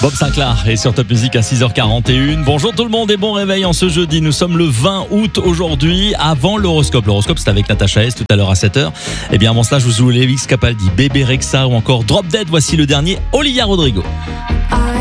Bob Sinclair est sur Top Music à 6h41. Bonjour tout le monde et bon réveil en ce jeudi. Nous sommes le 20 août aujourd'hui, avant l'horoscope. L'horoscope, c'est avec Natacha S tout à l'heure à 7h. Et bien avant cela, je vous joue Lewis Capaldi, Bébé Rexha ou encore Drop Dead. Voici le dernier, Olivia Rodrigo.